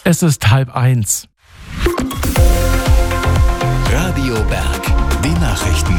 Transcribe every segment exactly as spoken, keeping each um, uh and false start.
Es ist halb eins. Radio Berg, die Nachrichten.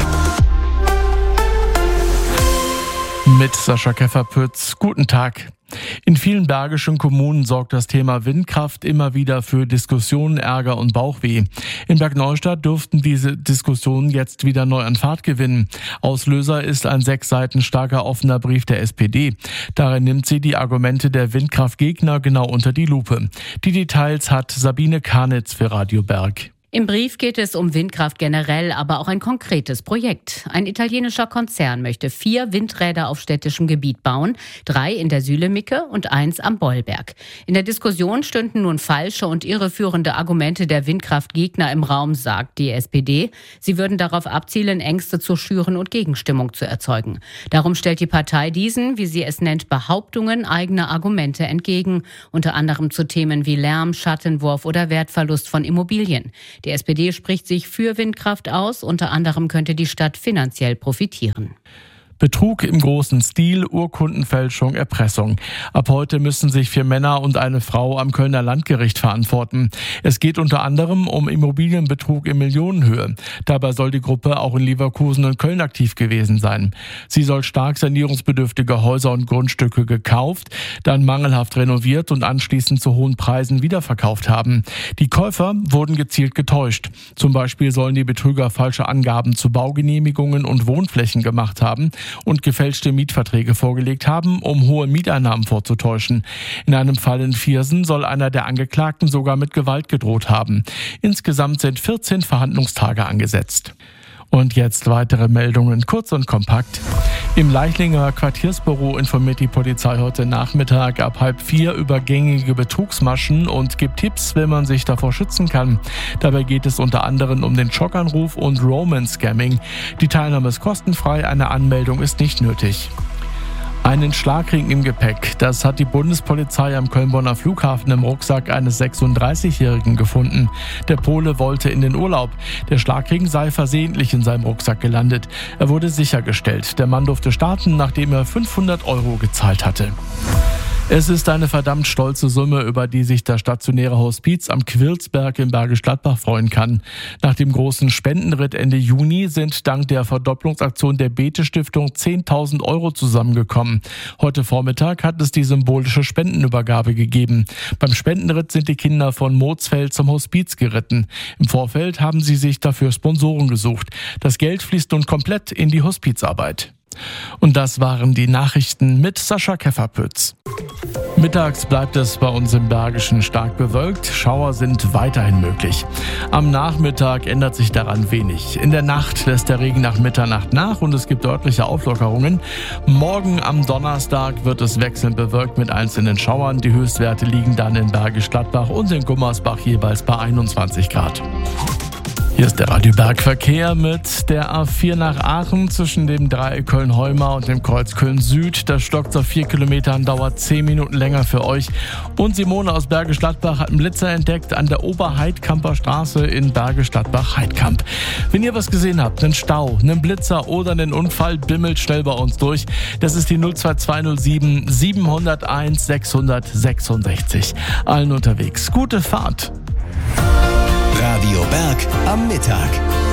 Mit Sascha Kefferpütz. Guten Tag. In vielen bergischen Kommunen sorgt das Thema Windkraft immer wieder für Diskussionen, Ärger und Bauchweh. In Bergneustadt dürften diese Diskussionen jetzt wieder neu an Fahrt gewinnen. Auslöser ist ein sechs Seiten starker offener Brief der S P D. Darin nimmt sie die Argumente der Windkraftgegner genau unter die Lupe. Die Details hat Sabine Karnitz für Radio Berg. Im Brief geht es um Windkraft generell, aber auch ein konkretes Projekt. Ein italienischer Konzern möchte vier Windräder auf städtischem Gebiet bauen, drei in der Sülemicke und eins am Bollberg. In der Diskussion stünden nun falsche und irreführende Argumente der Windkraftgegner im Raum, sagt die S P D. Sie würden darauf abzielen, Ängste zu schüren und Gegenstimmung zu erzeugen. Darum stellt die Partei diesen, wie sie es nennt, Behauptungen eigener Argumente entgegen, unter anderem zu Themen wie Lärm, Schattenwurf oder Wertverlust von Immobilien. Die S P D spricht sich für Windkraft aus. Unter anderem könnte die Stadt finanziell profitieren. Betrug im großen Stil, Urkundenfälschung, Erpressung. Ab heute müssen sich vier Männer und eine Frau am Kölner Landgericht verantworten. Es geht unter anderem um Immobilienbetrug in Millionenhöhe. Dabei soll die Gruppe auch in Leverkusen und Köln aktiv gewesen sein. Sie soll stark sanierungsbedürftige Häuser und Grundstücke gekauft, dann mangelhaft renoviert und anschließend zu hohen Preisen wiederverkauft haben. Die Käufer wurden gezielt getäuscht. Zum Beispiel sollen die Betrüger falsche Angaben zu Baugenehmigungen und Wohnflächen gemacht haben und gefälschte Mietverträge vorgelegt haben, um hohe Mieteinnahmen vorzutäuschen. In einem Fall in Viersen soll einer der Angeklagten sogar mit Gewalt gedroht haben. Insgesamt sind vierzehn Verhandlungstage angesetzt. Und jetzt weitere Meldungen, kurz und kompakt. Im Leichlinger Quartiersbüro informiert die Polizei heute Nachmittag ab halb vier über gängige Betrugsmaschen und gibt Tipps, wie man sich davor schützen kann. Dabei geht es unter anderem um den Schockanruf und Roman-Scamming. Die Teilnahme ist kostenfrei, eine Anmeldung ist nicht nötig. Einen Schlagring im Gepäck, das hat die Bundespolizei am Köln-Bonner Flughafen im Rucksack eines sechsunddreißigjährigen gefunden. Der Pole wollte in den Urlaub. Der Schlagring sei versehentlich in seinem Rucksack gelandet. Er wurde sichergestellt. Der Mann durfte starten, nachdem er fünfhundert Euro gezahlt hatte. Es ist eine verdammt stolze Summe, über die sich das stationäre Hospiz am Quilsberg in Bergisch Gladbach freuen kann. Nach dem großen Spendenritt Ende Juni sind dank der Verdopplungsaktion der Bete-Stiftung zehntausend Euro zusammengekommen. Heute Vormittag hat es die symbolische Spendenübergabe gegeben. Beim Spendenritt sind die Kinder von Moosfeld zum Hospiz geritten. Im Vorfeld haben sie sich dafür Sponsoren gesucht. Das Geld fließt nun komplett in die Hospizarbeit. Und das waren die Nachrichten mit Sascha Kefferpütz. Mittags bleibt es bei uns im Bergischen stark bewölkt. Schauer sind weiterhin möglich. Am Nachmittag ändert sich daran wenig. In der Nacht lässt der Regen nach Mitternacht nach und es gibt deutliche Auflockerungen. Morgen am Donnerstag wird es wechselnd bewölkt mit einzelnen Schauern. Die Höchstwerte liegen dann in Bergisch Gladbach und in Gummersbach jeweils bei einundzwanzig Grad. Hier ist der Radio Berg Verkehr mit der A vier nach Aachen zwischen dem Dreieck Köln-Heumar und dem Kreuz Köln-Süd. Das stockt auf vier Kilometern, dauert zehn Minuten länger für euch. Und Simone aus Bergisch Gladbach hat einen Blitzer entdeckt an der Oberheidkamper Straße in Bergisch Gladbach-Heidkamp. Wenn ihr was gesehen habt, einen Stau, einen Blitzer oder einen Unfall, bimmelt schnell bei uns durch. Das ist die null zwei zwei null sieben sieben null eins sechs sechs sechs. Allen unterwegs. Gute Fahrt! Radio Berg am Mittag.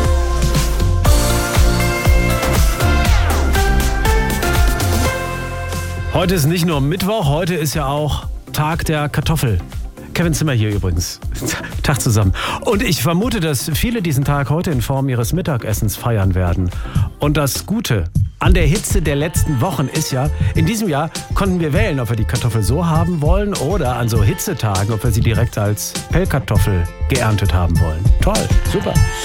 Heute ist nicht nur Mittwoch, heute ist ja auch Tag der Kartoffel. Kevin Zimmer hier übrigens. Tag zusammen. Und ich vermute, dass viele diesen Tag heute in Form ihres Mittagessens feiern werden. Und das Gute an der Hitze der letzten Wochen ist ja, in diesem Jahr konnten wir wählen, ob wir die Kartoffel so haben wollen oder an so Hitzetagen, ob wir sie direkt als Pellkartoffel geerntet haben wollen. Toll, super.